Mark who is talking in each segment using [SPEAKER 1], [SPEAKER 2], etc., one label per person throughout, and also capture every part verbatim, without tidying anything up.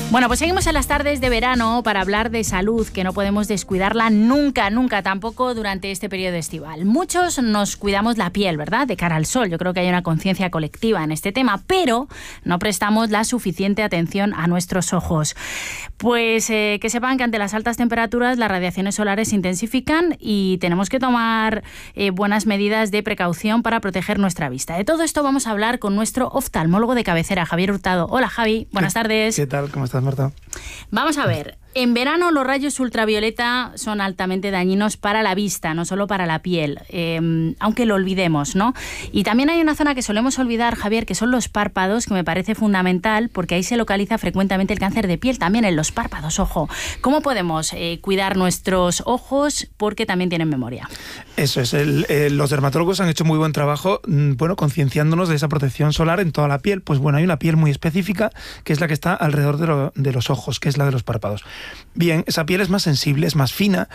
[SPEAKER 1] Bueno, pues seguimos en las tardes de verano para hablar de salud, que no podemos descuidarla nunca, nunca, tampoco durante este periodo estival. Muchos nos cuidamos la piel, ¿verdad?, de cara al sol. Yo creo que hay una conciencia colectiva en este tema, pero no prestamos la suficiente atención a nuestros ojos. Pues eh, que sepan que ante las altas temperaturas las radiaciones solares se intensifican y tenemos que tomar eh, buenas medidas de precaución para proteger nuestra vista. De todo esto vamos a hablar con nuestro oftalmólogo de cabecera, Javier Hurtado. Hola, Javi. Buenas tardes.
[SPEAKER 2] ¿Qué tal? ¿Cómo estás, Marta?
[SPEAKER 1] Vamos a ver, en verano los rayos ultravioleta son altamente dañinos para la vista, no solo para la piel, eh, aunque lo olvidemos, ¿no? Y también hay una zona que solemos olvidar, Javier, que son los párpados, que me parece fundamental porque ahí se localiza frecuentemente el cáncer de piel, también en los párpados, ojo. ¿Cómo podemos eh, cuidar nuestros ojos? Porque también tienen memoria.
[SPEAKER 2] Eso es, el, eh, los dermatólogos han hecho muy buen trabajo, bueno, concienciándonos de esa protección solar en toda la piel. Pues bueno, hay una piel muy específica que es la que está alrededor de, lo, de los ojos, que es la de los párpados. Bien, esa piel es más sensible, es más fina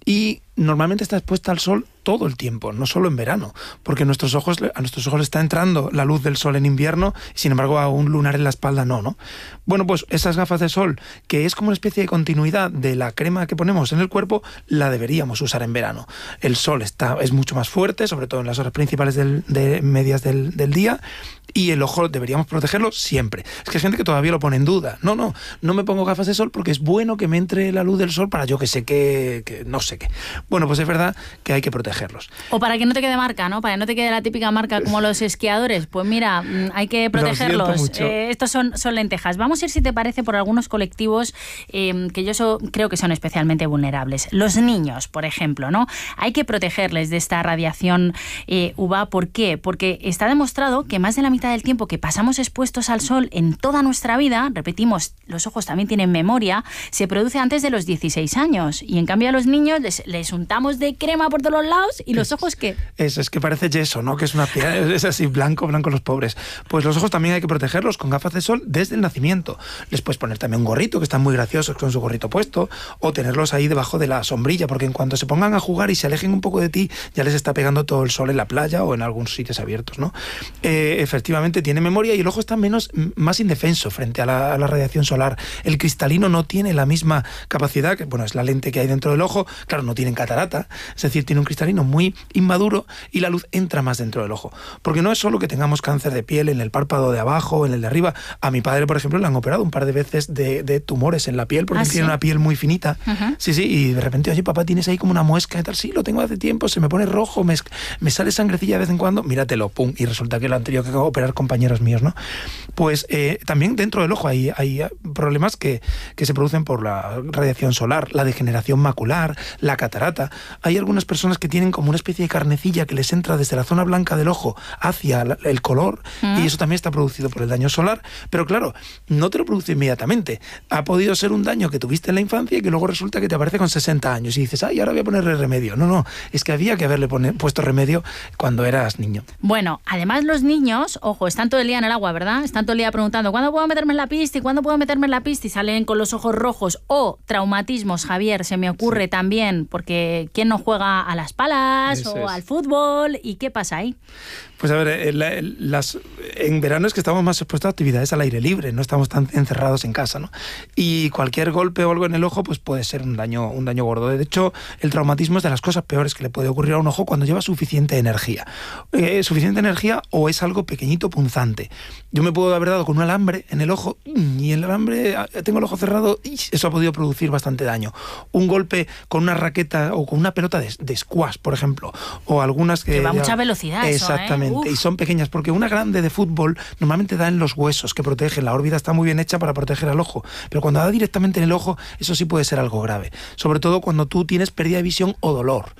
[SPEAKER 2] y normalmente está expuesta al sol todo el tiempo, no solo en verano, porque nuestros ojos, a nuestros ojos está entrando la luz del sol en invierno, sin embargo a un lunar en la espalda no, ¿no? Bueno, pues esas gafas de sol, que es como una especie de continuidad de la crema que ponemos en el cuerpo, la deberíamos usar en verano. El sol está, es mucho más fuerte, sobre todo en las horas principales del, de medias del, del día, y el ojo deberíamos protegerlo siempre. Es que hay gente que todavía lo pone en duda. No, no, no me pongo gafas de sol porque es bueno que me entre la luz del sol para yo que sé qué, que no sé qué. Bueno, pues es verdad que hay que protegerlos.
[SPEAKER 1] O para que no te quede marca, ¿no? Para que no te quede la típica marca como los esquiadores. Pues mira, hay que protegerlos. Eh, estos son, son lentejas. Vamos a ir, si te parece, por algunos colectivos eh, que yo so, creo que son especialmente vulnerables. Los niños, por ejemplo, ¿no? Hay que protegerles de esta radiación eh, U V A. ¿Por qué? Porque está demostrado que más de la mitad del tiempo que pasamos expuestos al sol en toda nuestra vida, repetimos, los ojos también tienen memoria, se produce antes de los dieciséis años. Y en cambio a los niños les, les untamos de crema por todos los lados y los ojos, ¿qué?
[SPEAKER 2] Eso, es que parece yeso, ¿no? Que es una piel, es así, blanco, blanco los pobres. Pues los ojos también hay que protegerlos con gafas de sol desde el nacimiento. Les puedes poner también un gorrito, que están muy graciosos con su gorrito puesto, o tenerlos ahí debajo de la sombrilla, porque en cuanto se pongan a jugar y se alejen un poco de ti, ya les está pegando todo el sol en la playa o en algunos sitios abiertos, ¿no? Eh, efectivamente, tiene memoria y el ojo está menos, más indefenso frente a la, a la radiación solar. El cristalino no tiene la misma capacidad, que bueno, es la lente que hay dentro del ojo, claro, no tienen catarata, es decir, tiene un cristalino muy inmaduro y la luz entra más dentro del ojo. Porque no es solo que tengamos cáncer de piel en el párpado de abajo, en el de arriba. A mi padre, por ejemplo, le han operado un par de veces de, de tumores en la piel porque
[SPEAKER 1] ¿Ah,
[SPEAKER 2] tiene
[SPEAKER 1] sí?
[SPEAKER 2] una piel muy finita.
[SPEAKER 1] Uh-huh.
[SPEAKER 2] Sí, sí, y de repente, oye, papá, tienes ahí como una muesca y tal. Sí, lo tengo hace tiempo, se me pone rojo, me, me sale sangrecilla de vez en cuando, míratelo, pum, y resulta que lo han tenido que operar compañeros míos, ¿no? Pues eh, también dentro del ojo hay, hay problemas que, que se producen por la radiación solar, la degeneración macular, la catarata. Hay algunas personas que tienen como una especie de carnecilla que les entra desde la zona blanca del ojo hacia la, el color, ¿Mm? Y eso también está producido por el daño solar, pero claro, no te lo produce inmediatamente. Ha podido ser un daño que tuviste en la infancia y que luego resulta que te aparece con sesenta años y dices, ay, ahora voy a ponerle remedio. No, no, es que había que haberle pone, puesto remedio cuando eras niño.
[SPEAKER 1] Bueno, además los niños, ojo, están todo el día en el agua, ¿verdad? Están todo el día preguntando, ¿cuándo puedo meterme en la pista? ¿Y cuándo puedo meterme en la pista? Y salen con los ojos rojos. O traumatismos, Javier, se me ocurre sí. también, porque ¿quién no juega a las palas Eso o es. al fútbol? ¿Y qué pasa ahí?
[SPEAKER 2] Pues a ver, el, el, las, en verano es que estamos más expuestos a actividades al aire libre, no estamos tan encerrados en casa, ¿no? Y cualquier golpe o algo en el ojo pues puede ser un daño, un daño gordo. De hecho, el traumatismo es de las cosas peores que le puede ocurrir a un ojo cuando lleva suficiente energía. Eh, suficiente energía o es algo pequeñito, punzante. Yo me puedo haber dado con un alambre en el ojo y el alambre, tengo el ojo cerrado y eso ha podido producir bastante daño. Un golpe con una raqueta o con una pelota de, de squash, por ejemplo, o algunas que...
[SPEAKER 1] Que va a
[SPEAKER 2] ya,
[SPEAKER 1] mucha velocidad
[SPEAKER 2] exactamente,
[SPEAKER 1] eso, ¿eh?
[SPEAKER 2] Y son pequeñas, porque una grande de fútbol normalmente da en los huesos que protegen. La órbita está muy bien hecha para proteger al ojo, pero cuando da directamente en el ojo, eso sí puede ser algo grave. Sobre todo cuando tú tienes pérdida de visión o dolor.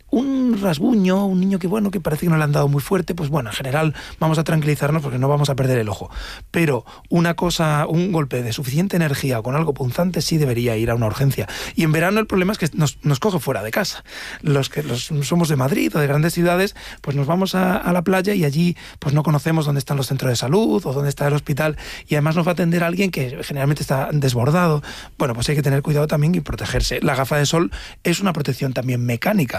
[SPEAKER 2] Un rasguño, un niño que bueno, que parece que no le han dado muy fuerte, pues bueno, en general vamos a tranquilizarnos porque no vamos a perder el ojo. Pero una cosa, un golpe de suficiente energía o con algo punzante sí debería ir a una urgencia. Y en verano el problema es que nos, nos coge fuera de casa. Los que los, somos de Madrid o de grandes ciudades, pues nos vamos a, a la playa y allí pues no conocemos dónde están los centros de salud o dónde está el hospital y además nos va a atender alguien que generalmente está desbordado. Bueno, pues hay que tener cuidado también y protegerse. La gafa de sol es una protección también mecánica para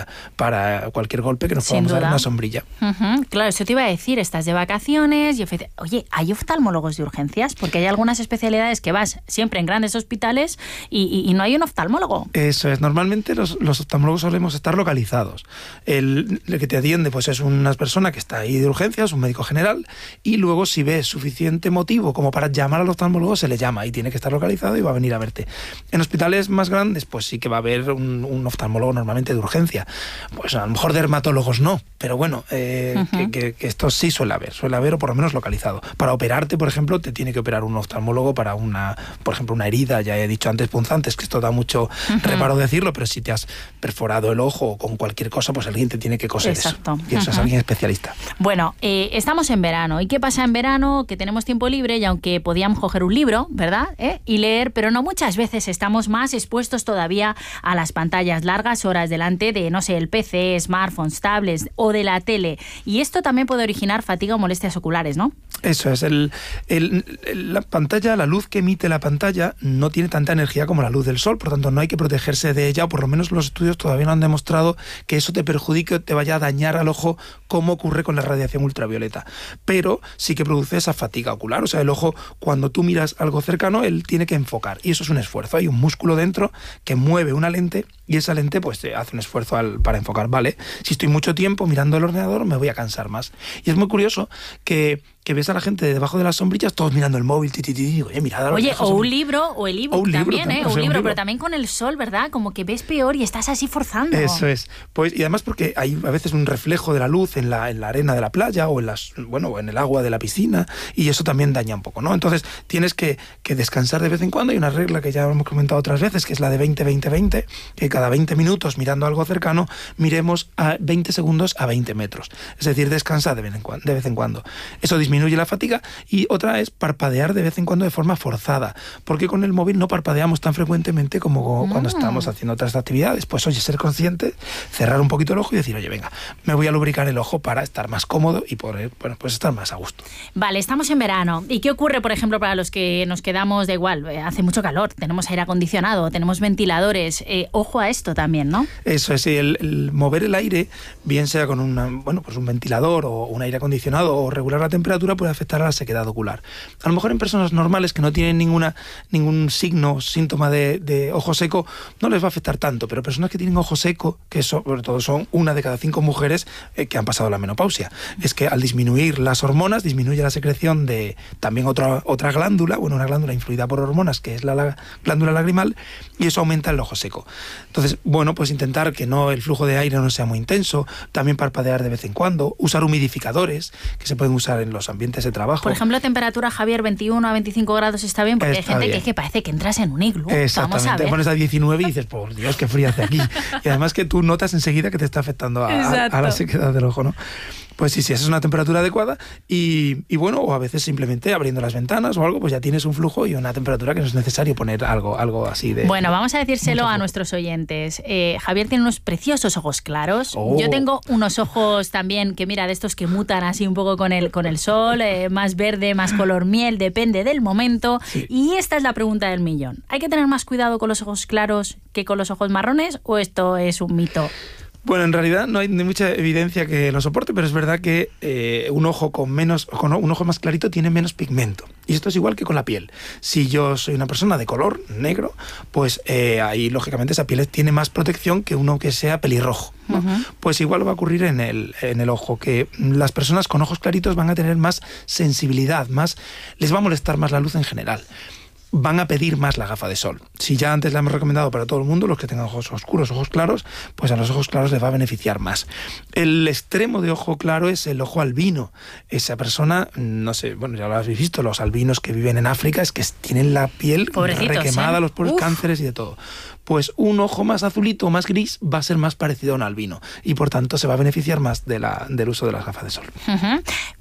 [SPEAKER 2] para cualquier golpe que nos podamos dar en una sombrilla.
[SPEAKER 1] Uh-huh. Claro, eso te iba a decir, estás de vacaciones y ofrece... Oye, ¿hay oftalmólogos de urgencias? Porque hay algunas especialidades que vas siempre en grandes hospitales y, y, y no hay un oftalmólogo.
[SPEAKER 2] Eso es, normalmente los, los oftalmólogos solemos estar localizados. El, el que te atiende pues es una persona que está ahí de urgencias, un médico general, y luego si ves suficiente motivo como para llamar al oftalmólogo, se le llama y tiene que estar localizado y va a venir a verte. En hospitales más grandes, pues sí que va a haber un, un oftalmólogo normalmente de urgencia. Pues a lo mejor dermatólogos no, pero bueno, eh, uh-huh. que, que, que esto sí suele haber, suele haber o por lo menos localizado. Para operarte, por ejemplo, te tiene que operar un oftalmólogo para una, por ejemplo, una herida, ya he dicho antes punzantes, que esto da mucho uh-huh. reparo decirlo, pero si te has perforado el ojo o con cualquier cosa, pues alguien te tiene que coser. Exacto. Eso. Y eso uh-huh. es alguien especialista.
[SPEAKER 1] Bueno, eh, estamos en verano. ¿Y qué pasa en verano? Que tenemos tiempo libre y aunque podíamos coger un libro, ¿verdad? ¿Eh? Y leer, pero no muchas veces estamos más expuestos todavía a las pantallas, largas horas delante de, no sé, el P C, smartphones, tablets o de la tele. Y esto también puede originar fatiga o molestias oculares, ¿no?
[SPEAKER 2] Eso es. El, el, la pantalla, la luz que emite la pantalla no tiene tanta energía como la luz del sol, por tanto no hay que protegerse de ella, o por lo menos los estudios todavía no han demostrado que eso te perjudique o te vaya a dañar al ojo como ocurre con la radiación ultravioleta. Pero sí que produce esa fatiga ocular, o sea, el ojo cuando tú miras algo cercano, él tiene que enfocar y eso es un esfuerzo. Hay un músculo dentro que mueve una lente y esa lente pues hace un esfuerzo al, para enfocar, ¿vale? Si estoy mucho tiempo mirando el ordenador me voy a cansar más. Y es muy curioso que, que ves a la gente debajo de las sombrillas todos mirando el móvil, ti, ti, ti, oye, mirad a los
[SPEAKER 1] Oye, o un libro, o el ebook también, ¿eh? O un, un libro,
[SPEAKER 2] libro,
[SPEAKER 1] pero también con el sol, ¿verdad? Como que ves peor y estás así forzando.
[SPEAKER 2] Eso es. Pues, y además porque hay a veces un reflejo de la luz en la, en la arena de la playa o en las, bueno, en el agua de la piscina y eso también daña un poco, ¿no? Entonces tienes que, que descansar de vez en cuando. Hay una regla que ya hemos comentado otras veces, que es la de veinte veinte veinte, que cada veinte minutos mirando algo cercano, miremos a veinte segundos a veinte metros. Es decir, descansar de vez en cuando. De vez en cuando. Eso disminuye la fatiga. Y otra es parpadear de vez en cuando de forma forzada, porque con el móvil no parpadeamos tan frecuentemente como mm. cuando estamos haciendo otras actividades. Pues oye, ser consciente, cerrar un poquito el ojo y decir, oye, venga, me voy a lubricar el ojo para estar más cómodo y poder, bueno, pues estar más a gusto.
[SPEAKER 1] Vale, estamos en verano. ¿Y qué ocurre, por ejemplo, para los que nos quedamos da igual? Eh, hace mucho calor, tenemos aire acondicionado, tenemos ventiladores. Eh, ojo a esto también, ¿no?
[SPEAKER 2] Eso es, el, el mover el aire, bien sea con una, bueno, pues un ventilador o un aire acondicionado o regular la temperatura, puede afectar a la sequedad ocular. A lo mejor en personas normales que no tienen ninguna, ningún signo, síntoma de, de ojo seco, no les va a afectar tanto, pero personas que tienen ojo seco, que sobre todo son una de cada cinco mujeres eh, que han pasado la menopausia, es que al disminuir las hormonas, disminuye la secreción de también otra, otra glándula, bueno, una glándula influida por hormonas, que es la, la glándula lagrimal, y eso aumenta el ojo seco. Entonces, bueno, pues intentar que no el flujo de aire no sea muy intenso, también parpadear de vez en cuando, usar humidificadores, que se pueden usar en los ambientes de trabajo.
[SPEAKER 1] Por ejemplo, temperatura, Javier, veintiuno a veinticinco grados está bien, porque está hay gente que, es que parece que entras en un iglú.
[SPEAKER 2] Exactamente,
[SPEAKER 1] Vamos a ver.
[SPEAKER 2] Te pones a diecinueve y dices, por Dios, qué frío hace aquí. Y además que tú notas enseguida que te está afectando a, a, a la sequedad del ojo, ¿no? Pues sí, sí, esa es una temperatura adecuada y, y bueno, o a veces simplemente abriendo las ventanas o algo, pues ya tienes un flujo y una temperatura que no es necesario poner algo, algo así de...
[SPEAKER 1] Bueno, vamos a decírselo a nuestros oyentes. Eh, Javier tiene unos preciosos ojos claros.
[SPEAKER 2] Oh.
[SPEAKER 1] Yo tengo unos ojos también que, mira, de estos que mutan así un poco con el, con el sol, eh, más verde, más color miel, depende del momento. Sí. Y esta es la pregunta del millón. ¿Hay que tener más cuidado con los ojos claros que con los ojos marrones o esto es un mito?
[SPEAKER 2] Bueno, en realidad no hay mucha evidencia que lo soporte, pero es verdad que eh, un ojo con menos, con un ojo más clarito tiene menos pigmento. Y esto es igual que con la piel. Si yo soy una persona de color negro, pues eh, ahí lógicamente esa piel tiene más protección que uno que sea pelirrojo, ¿no? Uh-huh. Pues igual va a ocurrir en el, en el ojo, que las personas con ojos claritos van a tener más sensibilidad, más, les va a molestar más la luz en general. Van a pedir más la gafa de sol. Si ya antes la hemos recomendado para todo el mundo, los que tengan ojos oscuros, ojos claros, pues a los ojos claros les va a beneficiar más. El extremo de ojo claro es el ojo albino. Esa persona, no sé, bueno, ya lo habéis visto, los albinos que viven en África, es que tienen la piel requemada, ¿eh? Los pobres cánceres y de todo. Pues un ojo más azulito o más gris va a ser más parecido a un albino y por tanto se va a beneficiar más de la, del uso de las gafas de sol.
[SPEAKER 1] Uh-huh.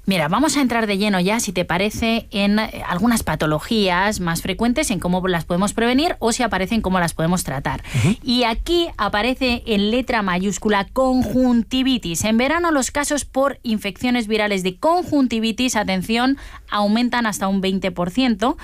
[SPEAKER 1] Mira, vamos a entrar de lleno ya, si te parece, en algunas patologías más frecuentes, en cómo las podemos prevenir o si aparecen, cómo las podemos tratar. Uh-huh. Y aquí aparece en letra mayúscula conjuntivitis. En verano los casos por infecciones virales de conjuntivitis, atención, aumentan hasta un veinte por ciento.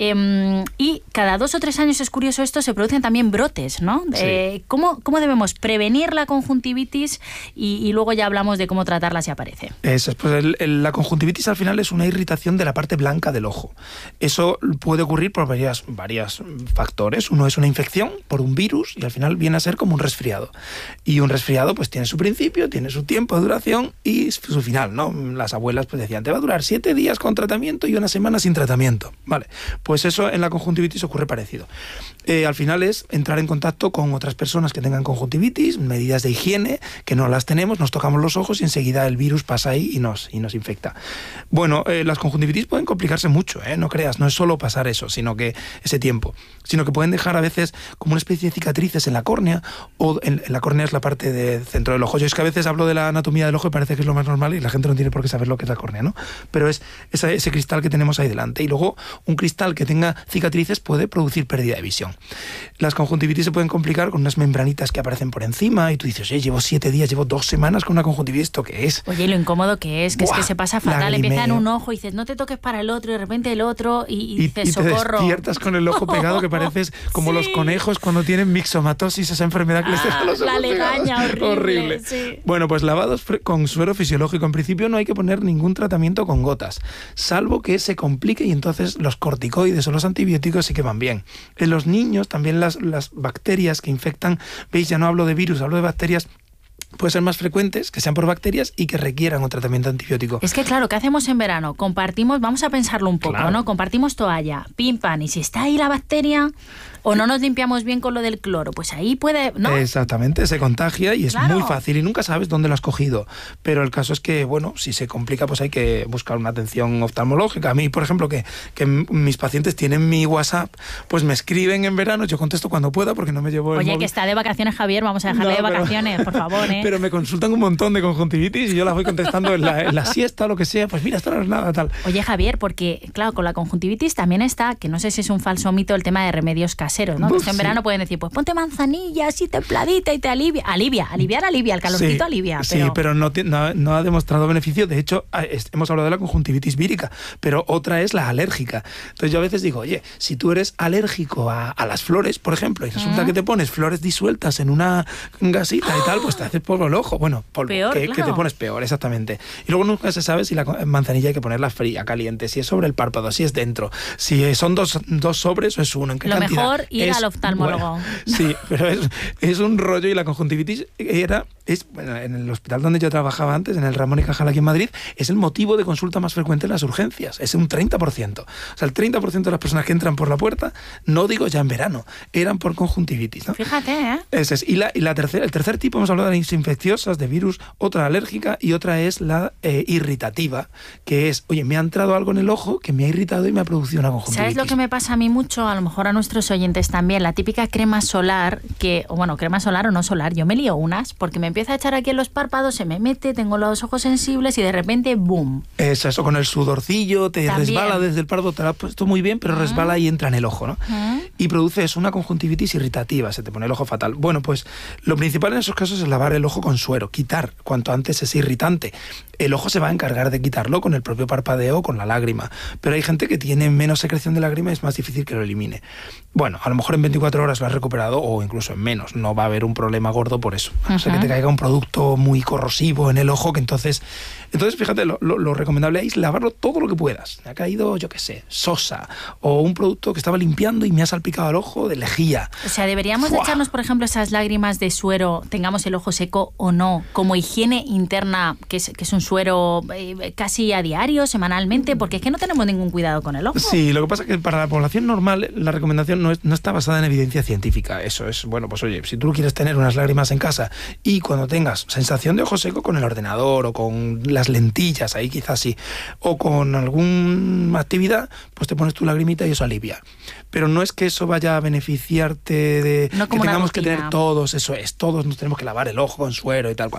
[SPEAKER 1] Eh, y cada dos o tres años, es curioso esto, se producen también brotes, ¿no? Sí. Eh, ¿cómo, ¿Cómo debemos prevenir la conjuntivitis? Y, y luego ya hablamos de cómo tratarla si aparece.
[SPEAKER 2] Eso es, pues el, el, la conjuntivitis al final es una irritación de la parte blanca del ojo. Eso puede ocurrir por varias, varias factores. Uno es una infección por un virus y al final viene a ser como un resfriado. Y un resfriado pues tiene su principio, tiene su tiempo de duración y su final, ¿no? Las abuelas pues decían, te va a durar siete días con tratamiento y una semana sin tratamiento. Vale, pues eso en la conjuntivitis ocurre parecido. Eh, al final es entrar en contacto con otras personas que tengan conjuntivitis, medidas de higiene, que no las tenemos, nos tocamos los ojos y enseguida el virus pasa ahí y nos, y nos infecta. Bueno, eh, las conjuntivitis pueden complicarse mucho, ¿eh? No creas, no es solo pasar eso, sino que ese tiempo, sino que pueden dejar a veces como una especie de cicatrices en la córnea, o en, en la córnea es la parte del centro del ojo. Yo es que a veces hablo de la anatomía del ojo y parece que es lo más normal y la gente no tiene por qué saber lo que es la córnea, ¿no? Pero es ese, ese cristal que tenemos ahí delante. Y luego un cristal que tenga cicatrices puede producir pérdida de visión. Las conjuntivitis se pueden complicar con unas membranitas que aparecen por encima y tú dices, oye, llevo siete días, llevo dos semanas con una conjuntivitis, ¿esto qué es?
[SPEAKER 1] Oye, lo incómodo que es, que Buah, es que se pasa fatal, empieza en un ojo y dices, no te toques para el otro, y de repente el otro, y, y dices,
[SPEAKER 2] y, y te
[SPEAKER 1] socorro.
[SPEAKER 2] despiertas con el ojo pegado, que pareces como sí. los conejos cuando tienen mixomatosis, esa enfermedad que ah, les deja los ojos
[SPEAKER 1] la legaña,
[SPEAKER 2] pegados.
[SPEAKER 1] horrible.
[SPEAKER 2] horrible.
[SPEAKER 1] Sí.
[SPEAKER 2] Bueno, pues lavados con suero fisiológico. En principio no hay que poner ningún tratamiento con gotas, salvo que se complique y entonces los corticoides o los antibióticos sí que van bien. En los niños también las, las bacterias que infectan, veis, ya no hablo de virus, hablo de bacterias, pueden ser más frecuentes, que sean por bacterias y que requieran un tratamiento antibiótico.
[SPEAKER 1] Es que claro, ¿qué hacemos en verano? Compartimos, vamos a pensarlo un poco, claro. ¿no? Compartimos toalla, pim, pam, y si está ahí la bacteria o no nos limpiamos bien con lo del cloro, pues ahí puede, ¿no?
[SPEAKER 2] Exactamente, se contagia y es
[SPEAKER 1] claro.
[SPEAKER 2] muy fácil y nunca sabes dónde lo has cogido. Pero el caso es que, bueno, si se complica, pues hay que buscar una atención oftalmológica. A mí, por ejemplo, que, que mis pacientes tienen mi WhatsApp, pues me escriben en verano, yo contesto cuando pueda porque no me llevo el
[SPEAKER 1] Oye,
[SPEAKER 2] móvil.
[SPEAKER 1] Que está de vacaciones, Javier, vamos a dejarle no, de
[SPEAKER 2] pero,
[SPEAKER 1] vacaciones, por favor, ¿eh?
[SPEAKER 2] Pero me consultan un montón de conjuntivitis y yo las voy contestando en la, en la siesta o lo que sea, pues mira, esto no es nada, tal.
[SPEAKER 1] Oye, Javier, porque, claro, con la conjuntivitis también está, que no sé si es un falso mito, el tema de remedios caseros, ¿no? Uf, que en verano no pueden decir, pues ponte manzanilla así templadita y te alivia. Alivia, aliviar alivia, el calorcito sí, alivia. Pero...
[SPEAKER 2] Sí, pero no, no, no ha demostrado beneficio. De hecho, hemos hablado de la conjuntivitis vírica, pero otra es la alérgica. Entonces yo a veces digo, oye, si tú eres alérgico a, a las flores, por ejemplo, y resulta ¿Mm? que te pones flores disueltas en una gasita y tal, pues te haces polvo el ojo. Bueno, polvo,
[SPEAKER 1] peor,
[SPEAKER 2] que,
[SPEAKER 1] claro.
[SPEAKER 2] que te pones peor, exactamente. Y luego nunca se sabe si la manzanilla hay que ponerla fría, caliente, si es sobre el párpado, si es dentro, si son dos, dos sobres o es uno, en qué
[SPEAKER 1] Lo
[SPEAKER 2] cantidad.
[SPEAKER 1] mejor ir
[SPEAKER 2] es,
[SPEAKER 1] al oftalmólogo.
[SPEAKER 2] Bueno, sí, pero es, es un rollo y la conjuntivitis era, es, bueno, en el hospital donde yo trabajaba antes, en el Ramón y Cajal aquí en Madrid, es el motivo de consulta más frecuente en las urgencias, es un treinta por ciento. O sea, el treinta por ciento de las personas que entran por la puerta, no digo ya en verano, eran por conjuntivitis, ¿no?
[SPEAKER 1] Fíjate, ¿eh?
[SPEAKER 2] Ese es. Y, la, y la tercera, el tercer tipo, hemos hablado de las infecciosas, de virus, otra alérgica y otra es la eh, irritativa, que es, oye, me ha entrado algo en el ojo que me ha irritado y me ha producido una conjuntivitis.
[SPEAKER 1] ¿Sabes lo que me pasa a mí mucho? A lo mejor a nuestros oyentes también, la típica crema solar, que, o bueno, crema solar o no solar, yo me lío unas, porque me empieza a echar aquí en los párpados, se me mete, tengo los ojos sensibles y de repente, ¡boom!
[SPEAKER 2] Eso, eso con el sudorcillo, te también resbala desde el párpado, te lo has puesto muy bien, pero uh-huh. resbala y entra en el ojo, ¿no? Uh-huh. Y produce eso, una conjuntivitis irritativa, se te pone el ojo fatal. Bueno, pues lo principal en esos casos es lavar el ojo con suero, quitar cuanto antes ese irritante. El ojo se va a encargar de quitarlo con el propio parpadeo, con la lágrima, pero hay gente que tiene menos secreción de lágrima y es más difícil que lo elimine. Bueno, a lo mejor en veinticuatro horas lo has recuperado o incluso en menos, no va a haber un problema gordo por eso. Uh-huh. O sea, que te caiga un producto muy corrosivo en el ojo, que entonces... Entonces, fíjate, lo, lo, lo recomendable es lavarlo todo lo que puedas. Me ha caído, yo qué sé, sosa, o un producto que estaba limpiando y me ha salpicado el ojo de lejía.
[SPEAKER 1] O sea, deberíamos de echarnos, por ejemplo, esas lágrimas de suero, tengamos el ojo seco o no, como higiene interna, que es, que es un suero eh, casi a diario, semanalmente, porque es que no tenemos ningún cuidado con el ojo.
[SPEAKER 2] Sí, lo que pasa es que para la población normal la recomendación no, es, no está basada en evidencia científica. Eso es, bueno, pues oye, si tú quieres tener unas lágrimas en casa y cuando tengas sensación de ojo seco con el ordenador o con las lentillas, ahí quizás sí, o con alguna actividad, pues te pones tu lagrimita y eso alivia. Pero no es que eso vaya a beneficiarte de
[SPEAKER 1] no
[SPEAKER 2] que tengamos que tener todos, eso es, todos nos tenemos que lavar el ojo con suero y tal cual, no.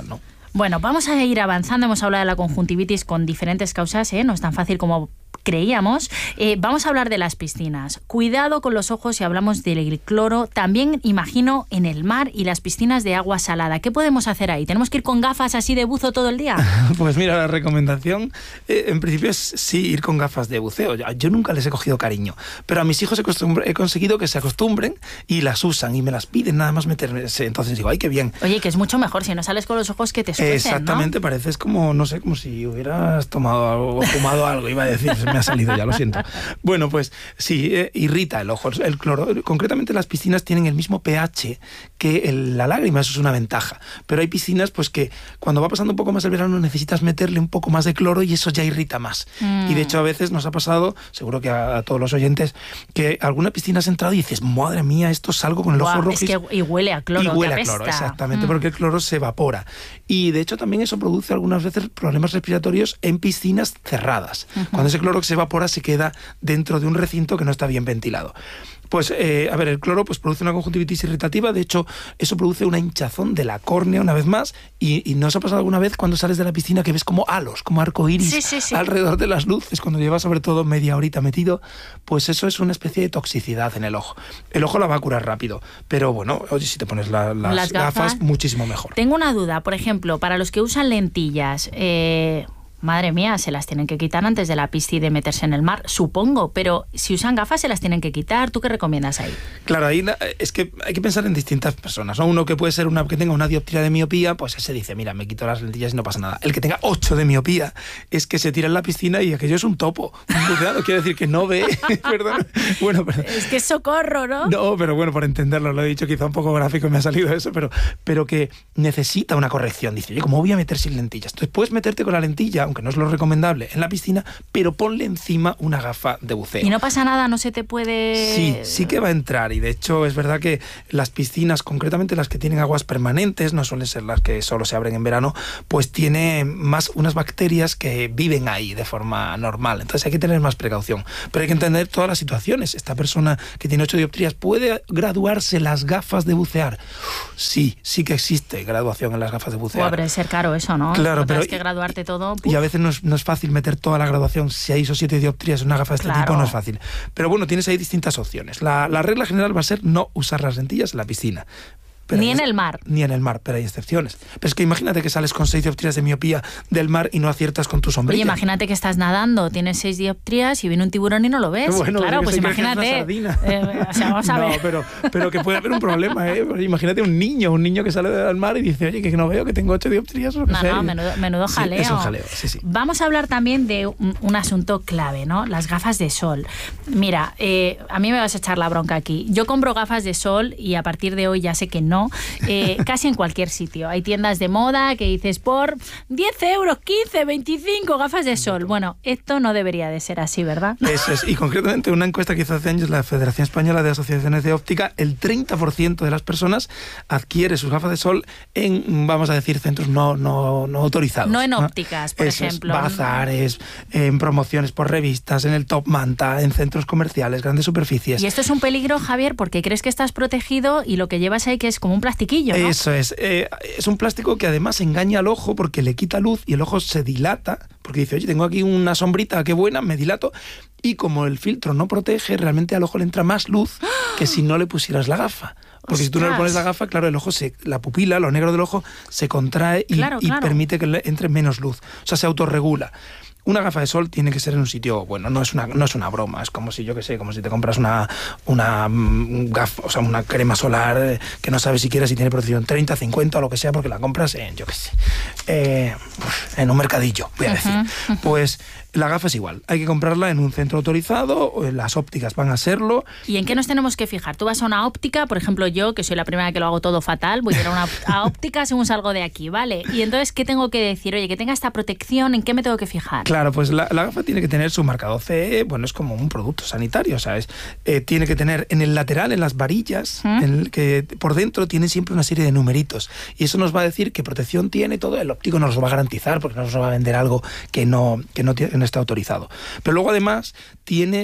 [SPEAKER 1] Bueno, vamos a ir avanzando. Hemos hablado de la conjuntivitis con diferentes causas, ¿eh? No es tan fácil como creíamos. Eh, vamos a hablar de las piscinas. Cuidado con los ojos si hablamos del cloro. También imagino en el mar y las piscinas de agua salada. ¿Qué podemos hacer ahí? ¿Tenemos que ir con gafas así de buzo todo el día?
[SPEAKER 2] Pues mira, la recomendación eh, en principio es sí ir con gafas de buceo. Yo, yo nunca les he cogido cariño, pero a mis hijos he, he conseguido que se acostumbren y las usan y me las piden nada más meterse. Entonces digo, ay, qué bien.
[SPEAKER 1] Oye, que es mucho mejor si no sales con los ojos que te suelten,
[SPEAKER 2] exactamente, ¿no? Pareces como, no sé, como si hubieras tomado algo o fumado algo, iba a decir, se me ha salido ya, lo siento. Bueno, pues sí, eh, irrita el ojo. El cloro, concretamente las piscinas tienen el mismo pH que el, la lágrima, eso es una ventaja. Pero hay piscinas pues que cuando va pasando un poco más el verano necesitas meterle un poco más de cloro y eso ya irrita más. Mm. Y de hecho a veces nos ha pasado, seguro que a, a todos los oyentes, que alguna piscina has entrado y dices, madre mía, esto salgo con el
[SPEAKER 1] Buah,
[SPEAKER 2] ojo rojo.
[SPEAKER 1] Es que y huele a cloro.
[SPEAKER 2] Y huele a cloro, exactamente, mm. porque el cloro se evapora. Y de hecho también eso produce algunas veces problemas respiratorios en piscinas cerradas. Uh-huh. Cuando ese cloro que se evapora se queda dentro de un recinto que no está bien ventilado. Pues, eh, a ver, el cloro pues, produce una conjuntivitis irritativa, de hecho, eso produce una hinchazón de la córnea una vez más, y, y ¿no os ha pasado alguna vez cuando sales de la piscina que ves como halos, como arcoíris
[SPEAKER 1] sí, sí, sí.
[SPEAKER 2] alrededor de las luces, cuando llevas sobre todo media horita metido? Pues eso es una especie de toxicidad en el ojo. El ojo la va a curar rápido, pero bueno, oye, si te pones la, las, las gafas, gafas, muchísimo mejor.
[SPEAKER 1] Tengo una duda, por ejemplo, para los que usan lentillas, eh... madre mía, se las tienen que quitar antes de la piscina y de meterse en el mar, supongo, pero si usan gafas se las tienen que quitar. ¿Tú qué recomiendas ahí?
[SPEAKER 2] Claro, ahí es que hay que pensar en distintas personas, ¿no? Uno que puede ser una que tenga una dioptría de miopía, pues ese dice, mira, me quito las lentillas y no pasa nada. El que tenga ocho de miopía es que se tira en la piscina y aquello es un topo. Cuidado, quiere decir que no ve, perdón. Bueno, pero,
[SPEAKER 1] es que es socorro, ¿no?
[SPEAKER 2] No, pero bueno, por entenderlo, lo he dicho quizá un poco gráfico y me ha salido eso, pero, pero que necesita una corrección. Dice, oye, ¿cómo voy a meter sin lentillas? Entonces puedes meterte con la lentilla, aunque no es lo recomendable, en la piscina, pero ponle encima una gafa de buceo.
[SPEAKER 1] Y no pasa nada, no se te puede...
[SPEAKER 2] Sí, sí que va a entrar, y de hecho es verdad que las piscinas, concretamente las que tienen aguas permanentes, no suelen ser las que solo se abren en verano, pues tiene más unas bacterias que viven ahí de forma normal, entonces hay que tener más precaución, pero hay que entender todas las situaciones. Esta persona que tiene ocho dioptrías, ¿puede graduarse las gafas de bucear? Sí, sí que existe graduación en las gafas de bucear.
[SPEAKER 1] Puede ser caro eso, ¿no?
[SPEAKER 2] Claro, pero...
[SPEAKER 1] Tienes que graduarte todo.
[SPEAKER 2] Puf. Y a veces no es, no es fácil meter toda la graduación, seis o siete dioptrías en una gafa de este
[SPEAKER 1] claro.
[SPEAKER 2] tipo no es fácil. Pero bueno, tienes ahí distintas opciones. La, la regla general va a ser no usar las lentillas en la piscina.
[SPEAKER 1] Pero ni en el mar.
[SPEAKER 2] Ni en el mar, pero hay excepciones. Pero es que imagínate que sales con seis dioptrías de miopía del mar y no aciertas con tu sombrilla.
[SPEAKER 1] Oye, imagínate que estás nadando, tienes seis dioptrías y viene un tiburón y no lo ves.
[SPEAKER 2] Bueno,
[SPEAKER 1] claro, pues
[SPEAKER 2] sé
[SPEAKER 1] imagínate.
[SPEAKER 2] Que es
[SPEAKER 1] eh, o sea, vamos a
[SPEAKER 2] no,
[SPEAKER 1] ver.
[SPEAKER 2] pero, pero que puede haber un problema, ¿eh? Imagínate un niño, un niño que sale del mar y dice, oye, que no veo, que tengo ocho dioptrías. O
[SPEAKER 1] no,
[SPEAKER 2] sé.
[SPEAKER 1] no, menudo, menudo jaleo.
[SPEAKER 2] Sí, es un jaleo, sí, sí.
[SPEAKER 1] Vamos a hablar también de un, un asunto clave, ¿no? Las gafas de sol. Mira, eh, a mí me vas a echar la bronca aquí. Yo compro gafas de sol y a partir de hoy ya sé que no. Eh, casi en cualquier sitio. Hay tiendas de moda que dices por diez euros, quince, veinticinco gafas de sol. Bueno, esto no debería de ser así, ¿verdad?
[SPEAKER 2] Eso es. Y concretamente una encuesta que hizo hace años la Federación Española de Asociaciones de Óptica, el treinta por ciento de las personas adquiere sus gafas de sol en, vamos a decir, centros no, no, no autorizados.
[SPEAKER 1] No en ópticas, ¿no? Por Eso ejemplo.
[SPEAKER 2] Es, bazares, en promociones por revistas, en el Top Manta, en centros comerciales, grandes superficies.
[SPEAKER 1] Y esto es un peligro, Javier, porque crees que estás protegido y lo que llevas ahí que es como un plastiquillo, ¿no?
[SPEAKER 2] Eso es. Eh, es un plástico que además engaña al ojo porque le quita luz y el ojo se dilata porque dice, oye, tengo aquí una sombrita, qué buena, me dilato. Y como el filtro no protege, realmente al ojo le entra más luz que si no le pusieras la gafa. Porque ¡ostras! Si tú no le pones la gafa, claro, el ojo, se, la pupila, lo negro del ojo, se contrae y,
[SPEAKER 1] claro, claro.
[SPEAKER 2] y permite que le entre menos luz. O sea, se autorregula. Una gafa de sol tiene que ser en un sitio, bueno, no es una, no es una broma, es como si, yo qué sé, como si te compras una, una gafa, o sea, una crema solar que no sabes siquiera si tiene protección treinta, cincuenta o lo que sea, porque la compras en, yo qué sé, eh, en un mercadillo, voy a decir. Uh-huh, uh-huh. Pues la gafa es igual, hay que comprarla en un centro autorizado, las ópticas van a serlo.
[SPEAKER 1] ¿Y en qué nos tenemos que fijar? Tú vas a una óptica, por ejemplo yo, que soy la primera que lo hago todo fatal, voy a ir a una a óptica según salgo de aquí, ¿vale? Y entonces, ¿qué tengo que decir? Oye, que tenga esta protección, ¿en qué me tengo que fijar?
[SPEAKER 2] Claro, pues la, la gafa tiene que tener su marcado C E, bueno, es como un producto sanitario, ¿sabes? Eh, tiene que tener en el lateral, en las varillas, ¿Mm? en el, que por dentro tiene siempre una serie de numeritos. Y eso nos va a decir qué protección tiene todo. El óptico nos lo va a garantizar porque no nos va a vender algo que no, que no, tiene, no está autorizado. Pero luego además tienes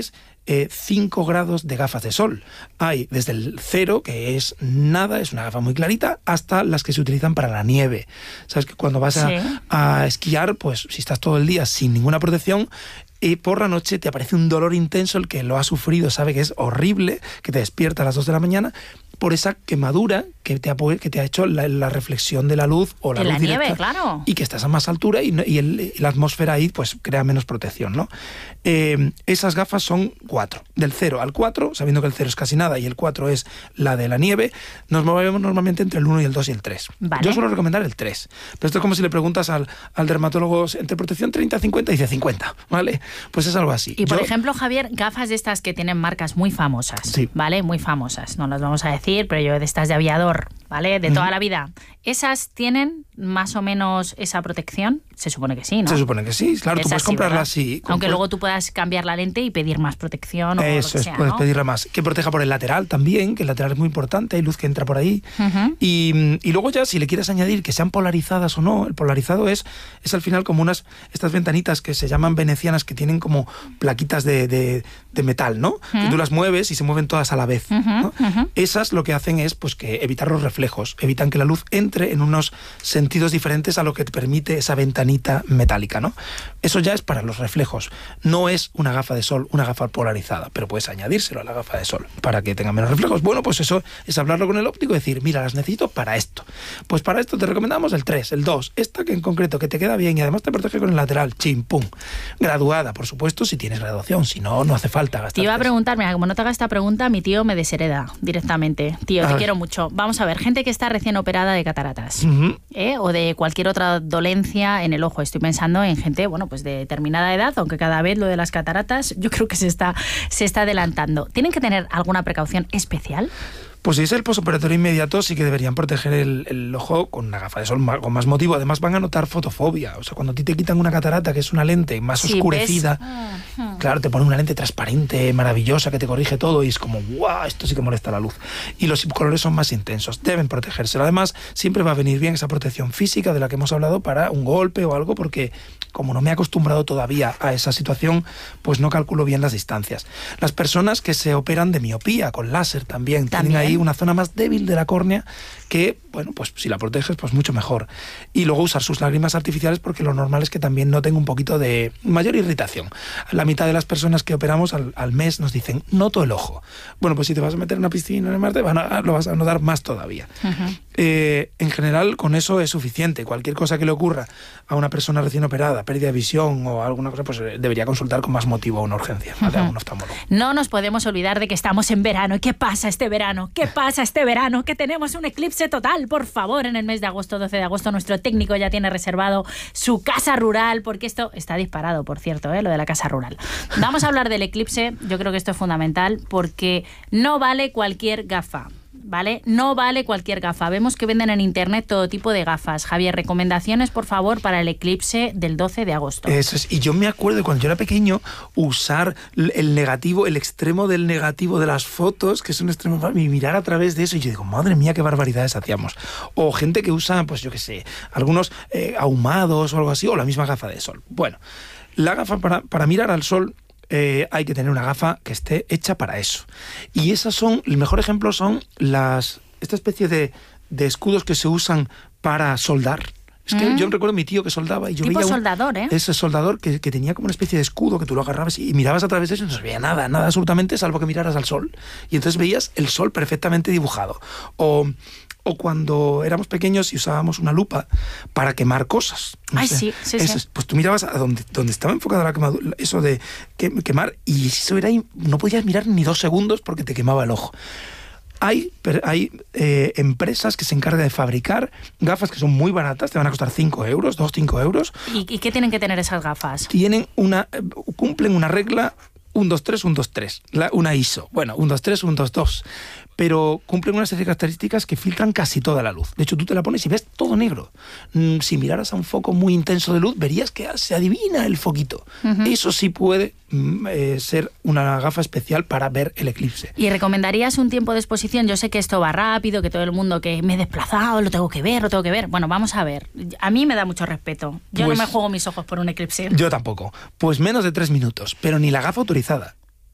[SPEAKER 2] eh, cinco grados de gafas de sol. Hay desde el cero, que es nada, es una gafa muy clarita, hasta las que se utilizan para la nieve. Sabes que cuando vas a, sí. a esquiar, pues si estás todo el día sin ninguna protección, y por la noche te aparece un dolor intenso, el que lo ha sufrido sabe que es horrible, que te despierta a las dos de la mañana, por esa quemadura que te ha, que te ha hecho la, la reflexión de la luz o la
[SPEAKER 1] en
[SPEAKER 2] luz
[SPEAKER 1] la
[SPEAKER 2] directa,
[SPEAKER 1] nieve, claro.
[SPEAKER 2] Y que estás a más altura y, y, el, y la atmósfera ahí pues crea menos protección, ¿no? Eh, esas gafas son cuatro. Del cero al cuatro, sabiendo que el cero es casi nada y el cuatro es la de la nieve, nos movemos normalmente entre el uno y el dos y el tres.
[SPEAKER 1] Vale.
[SPEAKER 2] Yo suelo recomendar el tres. Pero esto es como si le preguntas al, al dermatólogo entre protección treinta a cincuenta y dice cincuenta, ¿vale? Pues es algo así.
[SPEAKER 1] Y por
[SPEAKER 2] Yo,
[SPEAKER 1] ejemplo, Javier, gafas de estas que tienen marcas muy famosas,
[SPEAKER 2] sí.
[SPEAKER 1] ¿vale? Muy famosas, no las vamos a decir, pero yo de estas de aviador, ¿vale? De toda uh-huh. la vida. ¿Esas tienen más o menos esa protección? Se supone que sí, ¿no?
[SPEAKER 2] Se supone que sí, claro,
[SPEAKER 1] es
[SPEAKER 2] tú puedes
[SPEAKER 1] así,
[SPEAKER 2] comprarla
[SPEAKER 1] ¿verdad?
[SPEAKER 2] así.
[SPEAKER 1] Aunque luego tú puedas cambiar la lente y pedir más protección o
[SPEAKER 2] Eso
[SPEAKER 1] lo que
[SPEAKER 2] es,
[SPEAKER 1] sea,
[SPEAKER 2] puedes
[SPEAKER 1] ¿no?
[SPEAKER 2] pedirla más. Que proteja por el lateral también, que el lateral es muy importante, hay luz que entra por ahí. Uh-huh. Y, y luego ya, si le quieres añadir que sean polarizadas o no, el polarizado es, es al final como unas, estas ventanitas que se llaman venecianas, que tienen como plaquitas de, de, de metal, ¿no? Uh-huh. Que tú las mueves y se mueven todas a la vez, uh-huh. ¿no? Uh-huh. Esas lo que hacen es pues que evitar los reflejos, evitan que la luz entre en unos sentidos diferentes a lo que te permite esa ventanita metálica, ¿no? Eso ya es para los reflejos. No es una gafa de sol, una gafa polarizada, pero puedes añadírselo a la gafa de sol para que tenga menos reflejos. Bueno, pues eso es hablarlo con el óptico y decir, mira, las necesito para esto. Pues para esto te recomendamos el tres, el dos, esta que en concreto que te queda bien y además te protege con el lateral, chim, pum. Graduada, por supuesto, si tienes graduación, si no, no hace falta gastar.
[SPEAKER 1] Te iba a preguntar, mira, como no te haga esta pregunta, mi tío me deshereda directamente. Tío, a te ver. quiero mucho. Vamos a ver, gente que está recién operada de cataratas, uh-huh. ¿eh? O de cualquier otra dolencia en el ojo. Estoy pensando en gente, bueno, pues de determinada edad, aunque cada vez lo de las cataratas yo creo que se está, se está adelantando. ¿Tienen que tener alguna precaución especial?
[SPEAKER 2] Pues si es el posoperatorio inmediato, sí que deberían proteger el, el ojo con una gafa de sol con más motivo. Además van a notar fotofobia. O sea, cuando a ti te quitan una catarata, que es una lente más sí, oscurecida, uh-huh. claro, te ponen una lente transparente, maravillosa, que te corrige todo y es como, ¡guau! Esto sí que molesta la luz. Y los colores son más intensos. Deben protegérselo. Además, siempre va a venir bien esa protección física de la que hemos hablado para un golpe o algo, porque como no me he acostumbrado todavía a esa situación, pues no calculo bien las distancias. Las personas que se operan de miopía con láser también, también. tienen ahí una zona más débil de la córnea que, bueno, pues si la proteges, pues mucho mejor. Y luego usar sus lágrimas artificiales porque lo normal es que también noten un poquito de mayor irritación. La mitad de las personas que operamos al, al mes nos dicen, noto el ojo. Bueno, pues si te vas a meter en una piscina en el Marte, van a, lo vas a notar más todavía. Uh-huh. Eh, en general, con eso es suficiente. Cualquier cosa que le ocurra a una persona recién operada, pérdida de visión o alguna cosa, pues debería consultar con más motivo a una urgencia, ¿vale? Uh-huh. A un oftalmólogo.
[SPEAKER 1] No nos podemos olvidar de que estamos en verano. ¿Y qué pasa este verano? ¿Qué pasa este verano? Que tenemos un eclipse total, por favor, en el mes de agosto, doce de agosto, nuestro técnico ya tiene reservado su casa rural, porque esto está disparado, por cierto, ¿eh? Lo de la casa rural. Vamos a hablar del eclipse, yo creo que esto es fundamental, porque no vale cualquier gafa. ¿Vale? No vale cualquier gafa. Vemos que venden en internet todo tipo de gafas. Javier, recomendaciones, por favor, para el eclipse del doce de agosto.
[SPEAKER 2] Eso es. Y yo me acuerdo de cuando yo era pequeño usar el negativo, el extremo del negativo de las fotos, que es un extremo, y mirar a través de eso. Y yo digo, madre mía, qué barbaridades hacíamos. O gente que usa, pues yo qué sé, algunos eh, ahumados o algo así, o la misma gafa de sol. Bueno, la gafa para, para mirar al sol, Eh, hay que tener una gafa que esté hecha para eso. Y esas son, el mejor ejemplo son las esta especie de, de escudos que se usan para soldar. Es que mm. yo recuerdo a mi tío que soldaba y yo
[SPEAKER 1] tipo
[SPEAKER 2] veía un,
[SPEAKER 1] soldador, ¿eh?
[SPEAKER 2] ese soldador que, que tenía como una especie de escudo que tú lo agarrabas y, y mirabas a través de eso y no se veía nada, nada absolutamente, salvo que miraras al sol. Y entonces veías el sol perfectamente dibujado. O... O cuando éramos pequeños y usábamos una lupa para quemar cosas. No
[SPEAKER 1] Ay,
[SPEAKER 2] sé,
[SPEAKER 1] sí, sí,
[SPEAKER 2] eso,
[SPEAKER 1] sí.
[SPEAKER 2] Pues tú mirabas a donde, donde estaba enfocada la quemadura, eso de que, quemar, y eso era, no podías mirar ni dos segundos porque te quemaba el ojo. Hay, hay eh, empresas que se encargan de fabricar gafas que son muy baratas, te van a costar cinco euros, dos, cinco euros.
[SPEAKER 1] ¿Y, ¿Y qué tienen que tener esas gafas?
[SPEAKER 2] Tienen una, cumplen una regla uno, dos, tres, uno, dos, tres, la, una I S O. Bueno, uno, dos, tres, uno, dos, dos. Pero cumplen una serie de características que filtran casi toda la luz. De hecho, tú te la pones y ves todo negro. Mm, si miraras a un foco muy intenso de luz, verías que se adivina el foquito. Uh-huh. Eso sí puede mm, eh, ser una gafa especial para ver el eclipse.
[SPEAKER 1] ¿Y recomendarías un tiempo de exposición? Yo sé que esto va rápido, que todo el mundo que me he desplazado, lo tengo que ver, lo tengo que ver. Bueno, vamos a ver. A mí me da mucho respeto. Yo pues, no me juego mis ojos por un eclipse.
[SPEAKER 2] Yo tampoco. Pues menos de tres minutos, pero ni la gafa autorizada.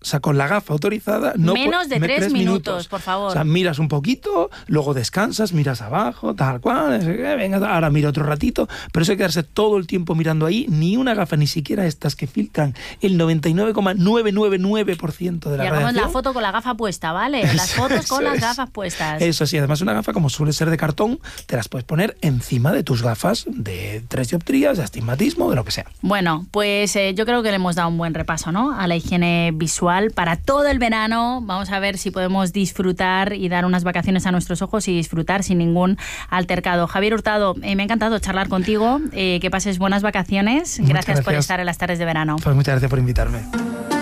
[SPEAKER 2] O sea, con la gafa autorizada... No
[SPEAKER 1] Menos de tres, tres minutos, minutos, por favor.
[SPEAKER 2] O sea, miras un poquito, luego descansas, miras abajo, tal cual, venga, ahora mira otro ratito, pero eso hay que quedarse todo el tiempo mirando ahí, ni una gafa, ni siquiera estas que filtran el noventa y nueve coma novecientos noventa y nueve por ciento de la radiación.
[SPEAKER 1] Y hagamos la foto con la gafa puesta, ¿vale? Las fotos con las gafas puestas.
[SPEAKER 2] Eso sí, además una gafa, como suele ser de cartón, te las puedes poner encima de tus gafas de tres dioptrías, de astigmatismo, de lo que sea.
[SPEAKER 1] Bueno, pues eh, yo creo que le hemos dado un buen repaso, ¿no?, a la higiene visual para todo el verano. Vamos a ver si podemos disfrutar y dar unas vacaciones a nuestros ojos y disfrutar sin ningún altercado. Javier Hurtado, eh, me ha encantado charlar contigo, eh, que pases buenas vacaciones. Gracias, gracias por estar en las tardes de verano.
[SPEAKER 2] Pues muchas gracias por invitarme.